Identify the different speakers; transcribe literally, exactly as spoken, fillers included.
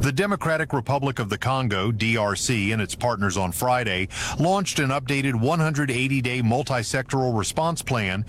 Speaker 1: The Democratic Republic of the Congo, D R C, and its partners on Friday launched an updated one hundred eighty day multi-sectoral response plan